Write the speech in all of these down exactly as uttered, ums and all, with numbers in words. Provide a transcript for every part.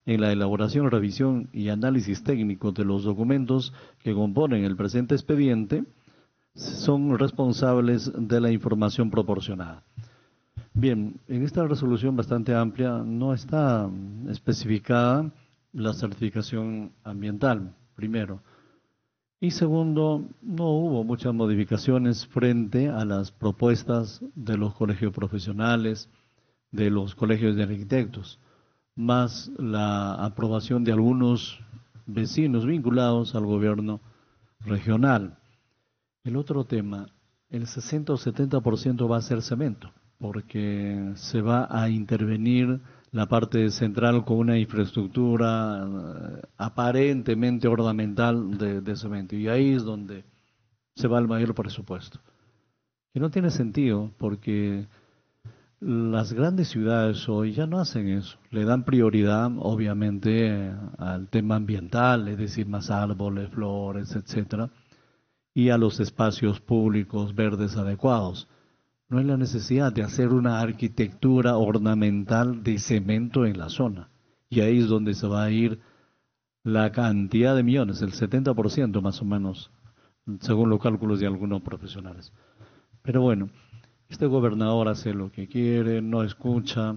en la elaboración, revisión y análisis técnico de los documentos que componen el presente expediente, son responsables de la información proporcionada. Bien, en esta resolución bastante amplia no está especificada la certificación ambiental, primero. Y segundo, no hubo muchas modificaciones frente a las propuestas de los colegios profesionales, de los colegios de arquitectos, más la aprobación de algunos vecinos vinculados al gobierno regional. El otro tema, el sesenta o setenta por ciento va a ser cemento, porque se va a intervenir la parte central con una infraestructura eh, aparentemente ornamental de, de cemento, y ahí es donde se va el mayor presupuesto. Que no tiene sentido, porque las grandes ciudades hoy ya no hacen eso, le dan prioridad obviamente eh, al tema ambiental, es decir, más árboles, flores, etcétera, y a los espacios públicos verdes adecuados. No hay la necesidad de hacer una arquitectura ornamental de cemento en la zona. Y ahí es donde se va a ir la cantidad de millones, el setenta por ciento más o menos, según los cálculos de algunos profesionales. Pero bueno, este gobernador hace lo que quiere, no escucha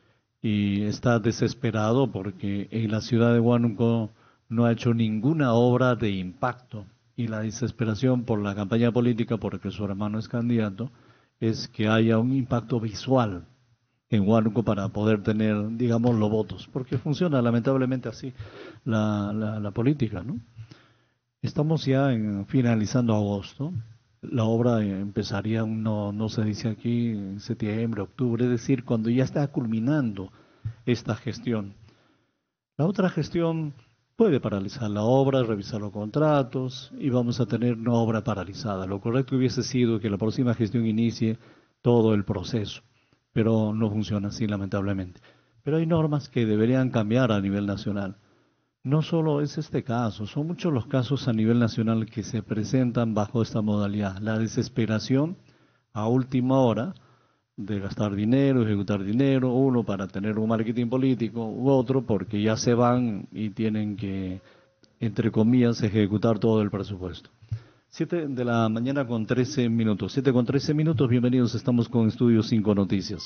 y está desesperado porque en la ciudad de Huánuco no ha hecho ninguna obra de impacto. Y la desesperación por la campaña política, porque su hermano es candidato, es que haya un impacto visual en Huánuco para poder tener, digamos, los votos, porque funciona lamentablemente así la, la, la política, ¿no? Estamos ya en, finalizando agosto, la obra empezaría, no, no se dice aquí, en septiembre, octubre, es decir, cuando ya está culminando esta gestión. La otra gestión puede paralizar la obra, revisar los contratos y vamos a tener una obra paralizada. Lo correcto hubiese sido que la próxima gestión inicie todo el proceso, pero no funciona así lamentablemente. Pero hay normas que deberían cambiar a nivel nacional. No solo es este caso, son muchos los casos a nivel nacional que se presentan bajo esta modalidad. La desesperación a última hora de gastar dinero, ejecutar dinero, uno para tener un marketing político u otro porque ya se van y tienen que, entre comillas, ejecutar todo el presupuesto. Siete de la mañana con trece minutos. Siete con trece minutos, bienvenidos, estamos con Estudio cinco Noticias.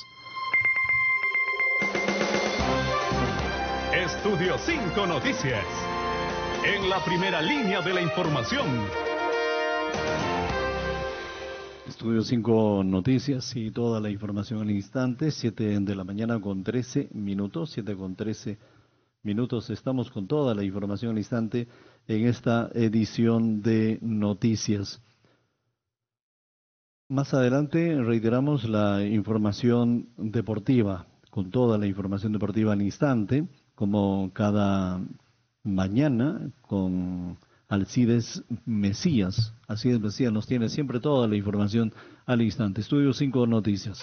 Estudio cinco Noticias, en la primera línea de la información. Estudio cinco Noticias y toda la información al instante, siete de la mañana con trece minutos, siete con trece minutos, estamos con toda la información al instante en esta edición de noticias. Más adelante reiteramos la información deportiva, con toda la información deportiva al instante, como cada mañana con Alcides Mesías. Alcides Mesías nos tiene siempre toda la información al instante. Estudio cinco Noticias.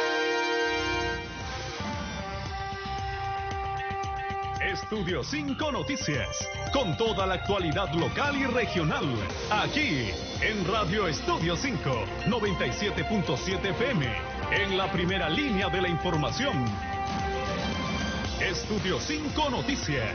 Estudio cinco Noticias, con toda la actualidad local y regional, aquí en Radio Estudio cinco, noventa y siete punto siete F M, en la primera línea de la información. Estudio cinco Noticias.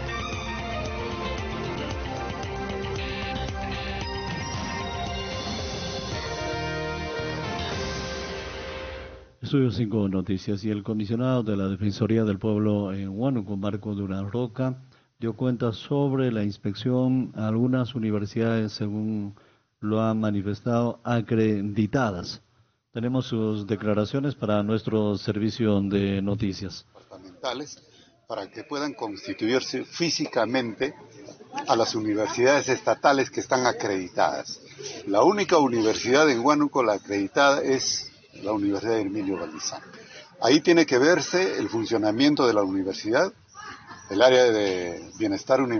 Estudio cinco Noticias. Y el comisionado de la Defensoría del Pueblo en Huánuco, Marco Durán Roca, dio cuenta sobre la inspección a algunas universidades, según lo han manifestado, acreditadas. Tenemos sus declaraciones para nuestro servicio de noticias. Departamentales, para que puedan constituirse físicamente a las universidades estatales que están acreditadas. La única universidad en Huánuco la acreditada es la Universidad de Emilio Valdizán. Ahí tiene que verse el funcionamiento de la universidad, el área de bienestar universitario,